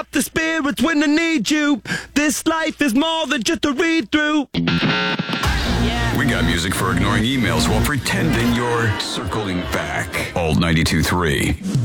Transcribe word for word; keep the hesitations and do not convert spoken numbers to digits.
The spirits when I need you. This life is more than just a read-through. We got music for ignoring emails while pretending you're circling back. Old ninety-two point three.